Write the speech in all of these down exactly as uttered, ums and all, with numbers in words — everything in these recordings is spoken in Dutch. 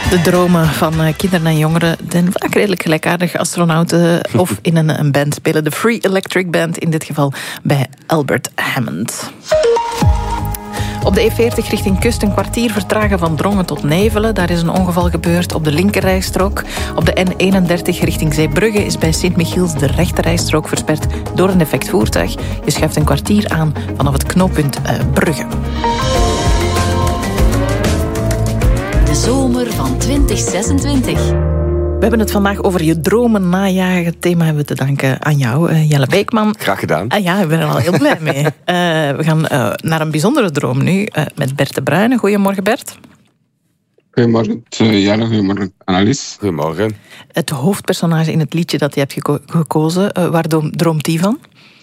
De dromen van kinderen en jongeren zijn vaak redelijk gelijkaardig. Astronauten of in een, een band spelen. De Free Electric Band, in dit geval bij Albert Hammond. Op de E veertig richting Kust een kwartier vertragen van Drongen tot Nevelen. Daar is een ongeval gebeurd op de linkerrijstrook. Op de N eenendertig richting Zeebrugge is bij Sint-Michiels de rechterrijstrook versperd door een defect voertuig. Je schuift een kwartier aan vanaf het knooppunt uh, Brugge. De zomer van twintig zesentwintig. We hebben het vandaag over je dromen najagen. Het thema hebben we te danken aan jou, uh, Jelle Beekman. Graag gedaan. Ah ja, ik ben er al heel blij mee. Uh, we gaan uh, naar een bijzondere droom nu uh, met Bert de Bruyne. Goedemorgen, Bert. Goedemorgen, uh, Jelle. Goedemorgen, Annelies. Goedemorgen. Het hoofdpersonage in het liedje dat je hebt geko- gekozen, uh, waar droomt die van?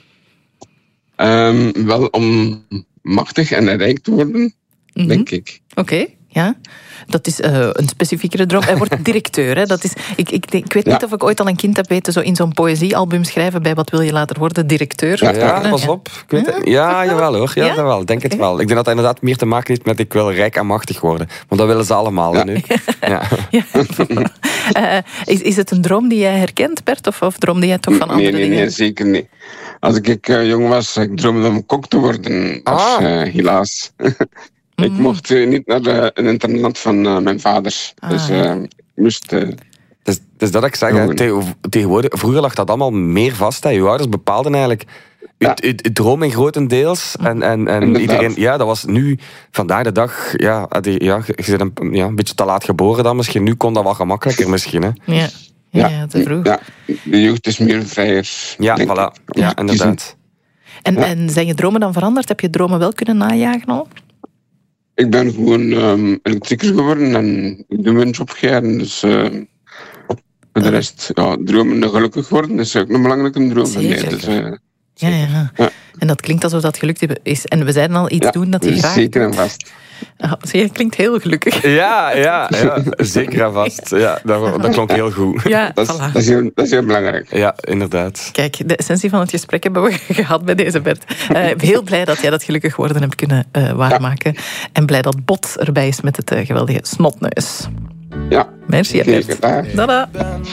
Um, wel om machtig en rijk te worden, mm-hmm. denk ik. Oké. Okay. Ja, dat is uh, een specifiekere droom. Hij wordt directeur. Hè. Dat is, ik, ik, ik weet niet ja. of ik ooit al een kind heb weten zo in zo'n poëziealbum schrijven bij Wat wil je later worden? Directeur. Ja, ja pas op. Ik weet het. Ja, jawel hoor. Ja, ja? Dat wel. Ik denk okay. het wel. Ik denk dat dat inderdaad meer te maken heeft met ik wil rijk en machtig worden. Want dat willen ze allemaal ja. nu. Ja. Ja. uh, is, is het een droom die jij herkent, Bert? Of, of droomde jij toch van nee, andere nee, dingen? Nee, zeker niet. Als ik uh, jong was, ik droomde om kok te worden. Ah. Uh, helaas. Ik mm. mocht uh, niet naar de, een internat van uh, mijn vader. Ah. Dus uh, ik moest... Uh, dus, dus dat ik zeg, hè, te, tegenwoordig, vroeger lag dat allemaal meer vast. Hè. Je ouders bepaalden eigenlijk ja. het, het, het droom in grotendeels. En, en, en iedereen... Ja, dat was nu, vandaag de dag... Ja, die, ja, je bent een, ja, een beetje te laat geboren dan misschien. Nu kon dat wel gemakkelijker misschien. Hè. Ja. Ja, ja, te vroeg. Ja, de jeugd is meer vrijer. Ja, voilà. Ja, inderdaad. En, ja. en zijn je dromen dan veranderd? Heb je dromen wel kunnen najagen al? Ik ben gewoon um, elektrieker geworden en ik doe mijn job graag. Dus uh, voor de rest, ja, dromen gelukkig worden is ook een belangrijke droom van mij. Dus, uh, ja, ja. ja. En dat klinkt alsof dat gelukt is. En we zeiden al iets ja, doen dat je graag... zeker en vast. Oh, zie je, klinkt heel gelukkig. Ja, ja, ja zeker en vast. Ja, dat, dat klonk heel goed. Ja, dat, voilà. dat, is heel, dat is heel belangrijk. Ja, inderdaad. Kijk, de essentie van het gesprek hebben we gehad bij deze Bert. Uh, heel blij dat jij dat gelukkig worden hebt kunnen uh, waarmaken. Ja. En blij dat Bot erbij is met het uh, geweldige snotneus. Ja. Merci, Bert. Dada.